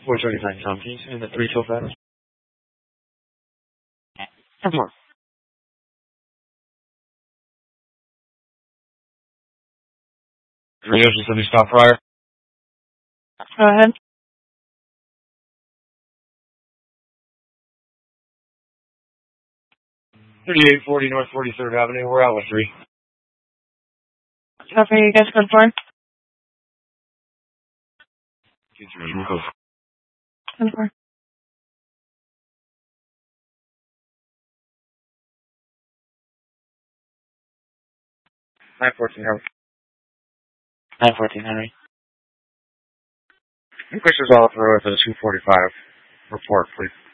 429 Tom, can you send the 3 till 5? Come on. Radio City Stop Fryer. Go ahead. 3840 North 43rd Avenue. We're out with 3. Copy, you guys good for? 2-3, go. Good for. 914 Henry. 914 Henry. Questions all through for the 245 report, please.